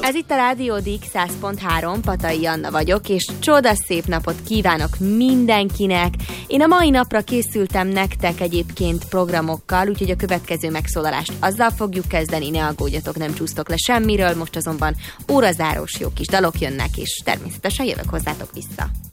Ez itt a Rádió Dix 100.3, Patai Anna vagyok, és csodaszép napot kívánok mindenkinek. Én a mai napra készültem nektek egyébként programokkal, úgyhogy a következő megszólalást azzal fogjuk kezdeni, ne aggódjatok, nem csúsztok le semmiről, most azonban órazárós jó kis dalok jönnek, és természetesen jövök hozzátok vissza.